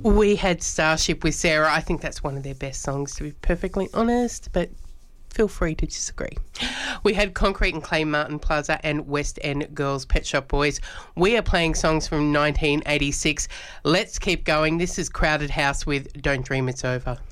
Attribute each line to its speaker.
Speaker 1: We had Starship with Sarah. I think that's one of their best songs, to be perfectly honest, but feel free to disagree. We had Concrete and Clay, Martin Plaza and West End Girls, Pet Shop Boys. We are playing songs from 1986. Let's keep going. This is Crowded House with Don't Dream It's Over.